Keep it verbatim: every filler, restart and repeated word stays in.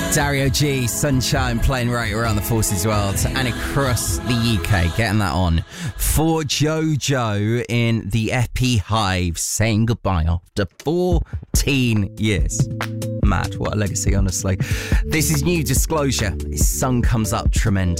Dario G, Sunshine, playing right around the Forces world and across the U K, getting that on for Jojo in the Epi Hive, saying goodbye after fourteen years. Mad, what a legacy, honestly. This is New Disclosure. His sun comes up tremendous.